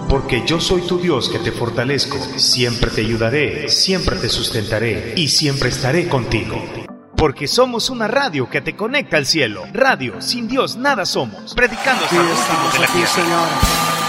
porque yo soy tu Dios que te fortalezco, siempre te ayudaré, siempre te sustentaré y siempre estaré contigo. Porque somos una radio que te conecta al cielo. Radio, sin Dios nada somos. Predicando hasta el último de la tierra. Señor.